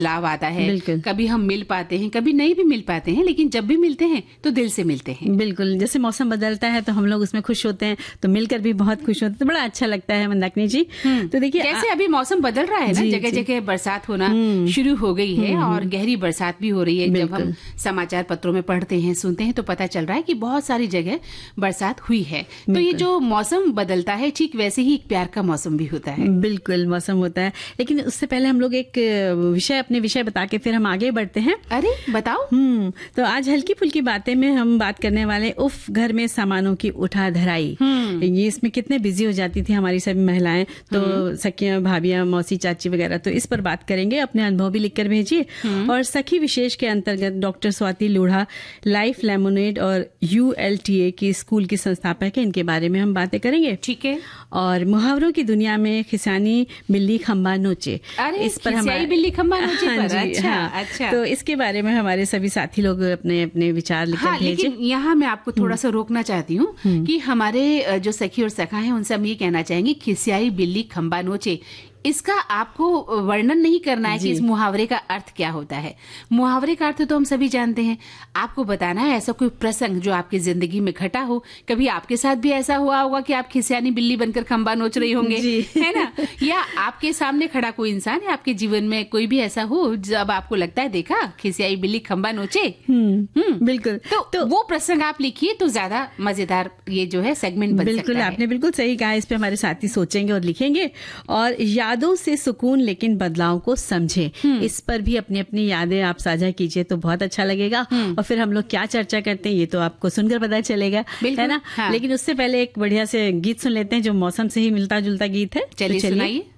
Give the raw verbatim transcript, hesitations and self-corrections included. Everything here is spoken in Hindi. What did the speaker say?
लाभ आता है, कभी हम मिल पाते हैं, कभी नहीं भी मिल पाते हैं, लेकिन जब भी मिलते हैं तो दिल से मिलते हैं। बिल्कुल, जैसे मौसम बदलता है तो हम लोग उसमें खुश होते हैं, तो मिलकर भी बहुत खुश होते हैं, तो बड़ा अच्छा लगता है मंदाकिनी जी। तो देखिए जैसे अभी मौसम बदल रहा है ना, जगह जगह बरसात होना शुरू हो गई है और गहरी बरसात भी हो रही है। जब हम समाचार पत्रों में पढ़ते हैं, सुनते हैं, तो पता चल रहा है कि बहुत सारी जगह बरसात हुई है। तो ये जो मौसम बदलता है, ठीक वैसे ही एक प्यार का मौसम भी होता है। बिल्कुल, मौसम होता है, लेकिन उससे पहले हम लोग एक विषय अपने विषय बता के फिर हम आगे बढ़ते हैं। अरे बताओ। हम्म तो आज हल्की फुल्की बातें में हम बात करने वाले उफ घर में सामानों की उठा धराई। ये इसमें कितने बिजी हो जाती थी हमारी सभी महिलाएं, तो सखियां, भाभियां, मौसी, चाची वगैरह, तो इस पर बात करेंगे। अपने अनुभव भी लिखकर भेजिए। और सखी विशेष के अंतर्गत doctor Swati Lodha, life lemonade और यू एल टी ए की स्कूल की संस्थापक है, इनके बारे में हम बातें करेंगे। ठीक है। और मुहावरों की दुनिया में खिसानी बिल्ली खंबा नोचे, इस पर हमारी बिल्ली खंबा नोचे हाँ पर, जी, अच्छा, हाँ, अच्छा। तो इसके बारे में हमारे सभी साथी लोग अपने अपने विचार लिखकर हाँ, भेजें। लेकिन यहाँ मैं आपको थोड़ा सा रोकना चाहती हूँ कि हमारे जो सखी और सखा हैं उनसे हम ये कहना चाहेंगे, खिसियाई बिल्ली खंबा नोचे, इसका आपको वर्णन नहीं करना है कि इस मुहावरे का अर्थ क्या होता है। मुहावरे का अर्थ तो हम सभी जानते हैं। आपको बताना है ऐसा कोई प्रसंग जो आपकी जिंदगी में घटा हो। कभी आपके साथ भी ऐसा हुआ होगा कि आप खिसियानी बिल्ली बनकर खंबा नोच रही होंगे, है ना? या आपके सामने खड़ा कोई इंसान है, आपके जीवन में कोई भी ऐसा हो जब आपको लगता है, देखा खिसियाई बिल्ली खंबा नोचे। हम्म बिल्कुल। तो, तो वो प्रसंग आप लिखिए तो ज्यादा मजेदार ये जो है सेगमेंट बन बिल्कुल, सकता है। आपने बिल्कुल सही कहा। इस पे हमारे साथी सोचेंगे और लिखेंगे। और यादों से सुकून लेकिन बदलाव को समझे, इस पर भी अपनी अपनी यादें आप साझा कीजिए तो बहुत अच्छा लगेगा। और फिर हम लोग क्या चर्चा करते हैं ये तो आपको सुनकर पता चलेगा, है ना? हाँ। लेकिन उससे पहले एक बढ़िया से गीत सुन लेते हैं जो मौसम से ही मिलता जुलता गीत है। चलिए सुनाइए।